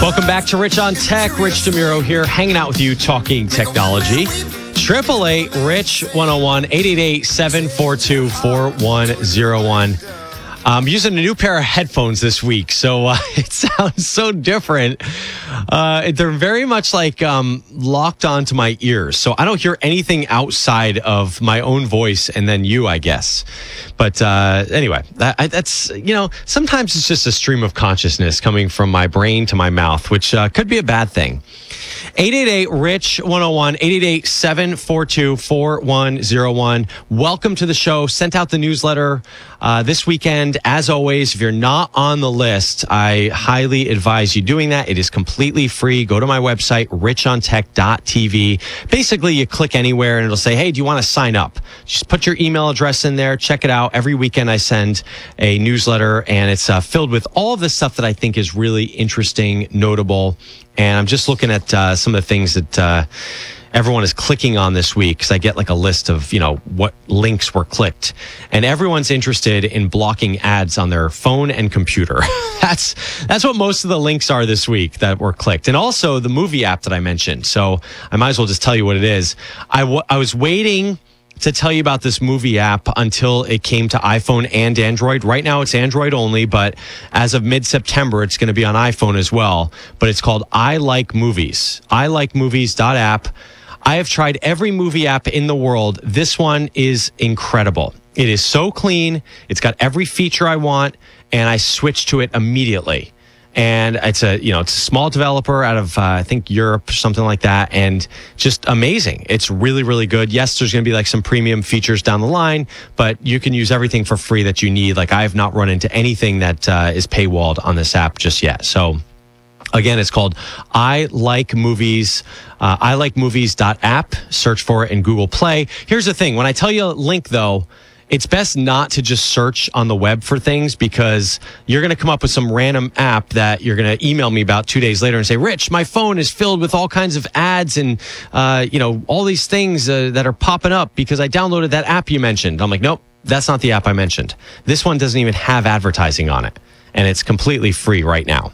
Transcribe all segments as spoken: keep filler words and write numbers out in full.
Welcome back to Rich on Tech. Rich DeMuro here, hanging out with you, talking technology. Triple eight Rich one oh one, eight eight eight, seven four two, four one oh one. I'm using a new pair of headphones this week, so uh, it sounds so different. Uh, they're very much like um, locked onto my ears, so I don't hear anything outside of my own voice and then you, I guess. But uh, anyway, that, I, that's, you know, sometimes it's just a stream of consciousness coming from my brain to my mouth, which uh, could be a bad thing. eight eight eight Rich one oh one, eight eight eight, seven four two, four one oh one. Welcome to the show. Sent out the newsletter uh, this weekend. As always, if you're not on the list, I highly advise you doing that. It is completely free. Go to my website, rich on tech dot t v. Basically, you click anywhere and it'll say, hey, do you want to sign up? Just put your email address in there. Check it out. Every weekend I send a newsletter, and it's uh, filled with all of the stuff that I think is really interesting, notable. And I'm just looking at uh, some of the things that uh, everyone is clicking on this week, because I get like a list of, you know, what links were clicked. And everyone's interested in blocking ads on their phone and computer. that's that's what most of the links are this week that were clicked. And also the movie app that I mentioned. So I might as well just tell you what it is. I, w- I was waiting to tell you about this movie app until it came to iPhone and Android. Right now it's Android only, but as of mid-September, it's going to be on iPhone as well. But it's called I Like Movies. I Like Movies dot app. I have tried every movie app in the world. This one is incredible. It is so clean. It's got every feature I want, and I switched to it immediately. And it's a, you know, it's a small developer out of, uh, I think, Europe or something like that. And just amazing. It's really, really good. Yes, there's going to be like some premium features down the line, but you can use everything for free that you need. Like, I have not run into anything that uh, is paywalled on this app just yet. So again, it's called I Like Movies. Uh, I Like Movies dot app. Search for it in Google Play. Here's the thing. When I tell you a link, though, it's best not to just search on the web for things, because you're going to come up with some random app that you're going to email me about two days later and say, Rich, my phone is filled with all kinds of ads and, uh, you know, all these things uh, that are popping up because I downloaded that app you mentioned. I'm like, nope, that's not the app I mentioned. This one doesn't even have advertising on it, and it's completely free right now.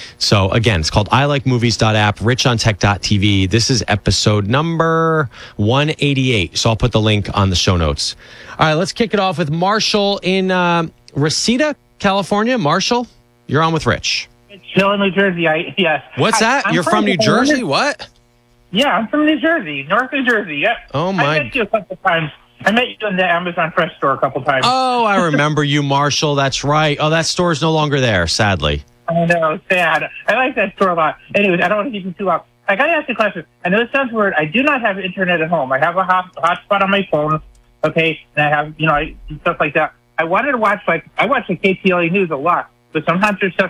So again, it's called I Like Movies dot app, rich on tech dot t v. This is episode number one eighty-eight. So I'll put the link on the show notes. All right, let's kick it off with Marshall in uh, Reseda, California. Marshall, you're on with Rich. It's still in New Jersey. I, yes. What's that? I, you're from New Jersey? What? Yeah, I'm from New Jersey, North New Jersey. Yep. Oh, my. I met you a couple times. I met you in the Amazon Fresh store a couple times. Oh, I remember you, Marshall. That's right. Oh, that store is no longer there, sadly. I know, sad. I like that store a lot. Anyways, I don't want to keep you too long. I got to ask you a question. I know it sounds weird. I do not have internet at home. I have a hot hotspot on my phone, okay, and I have, you know, I, stuff like that. I wanted to watch, like, I watch the K T L A News a lot, but sometimes there's stuff